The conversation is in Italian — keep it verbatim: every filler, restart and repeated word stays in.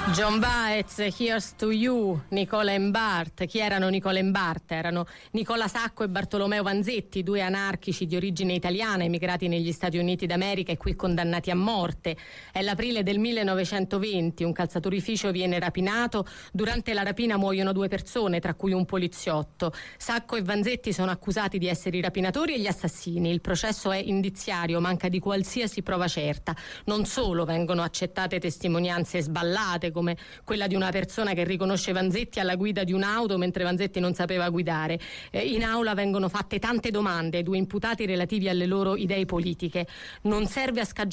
John Baez, Here's to You, Nicola e Bart. Chi erano Nicola e Bart? Erano Nicola Sacco e Bartolomeo Vanzetti, due anarchici di origine italiana emigrati negli Stati Uniti d'America e qui condannati a morte. È l'aprile del millenovecentoventi, un calzaturificio viene rapinato. Durante la rapina muoiono due persone, tra cui un poliziotto. Sacco e Vanzetti sono accusati di essere i rapinatori e gli assassini. Il processo è indiziario, manca di qualsiasi prova certa. Non solo vengono accettate testimonianze sballate, come quella di una persona che riconosce Vanzetti alla guida di un'auto mentre Vanzetti non sapeva guidare. Eh, in aula vengono fatte tante domande ai due imputati relativi alle loro idee politiche. Non serve a scagionare